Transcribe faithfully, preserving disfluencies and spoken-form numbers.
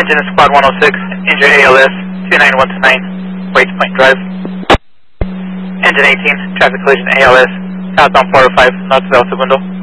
Engine is Squad one oh six, engine A L S two nine one two nine, Waits Point Drive. Engine eighteen, traffic collision A L S, southbound four oh five, north south of window.